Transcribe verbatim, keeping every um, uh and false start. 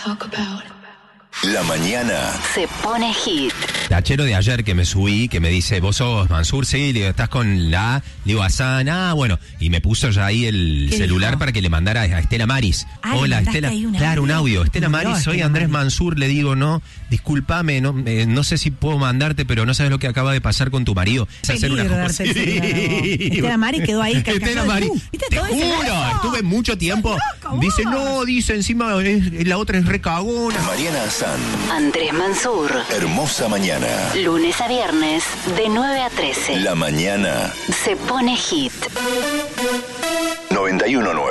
La mañana se pone hit. Tachero de ayer que me subí, que me dice, ¿vos sos Mansur? Sí, le digo, ¿estás con la A? Le digo, Hassan, ah, bueno. Y me puso ya ahí el celular dijo? Para que le mandara a Estela Maris. Ah, hola, Estela. Un claro, un audio. Estela no, Maris, soy Estela Andrés Maris. Mansur. Le digo, no, discúlpame, no, eh, no sé si puedo mandarte, pero no sabes lo que acaba de pasar con tu marido. Es hacer una cosa. Sí. Estela Maris quedó ahí. Estela Maris, uh, ¿viste te todo ese juro, brazo? estuve mucho tiempo. Loco, dice, vos. no, dice, encima es- la otra es recagona. Mariana Hassan. Andrés Mansur. Hermosa mañana. Lunes a viernes, de nueve a trece. La mañana. Se pone hit. noventa y uno punto nueve.